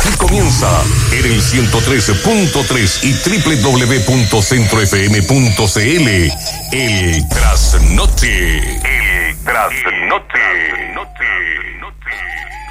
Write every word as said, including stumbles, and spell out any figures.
Aquí comienza en el ciento trece punto tres y doble u doble u doble u punto centro f m punto c l El Trasnoche. El Trasnoche.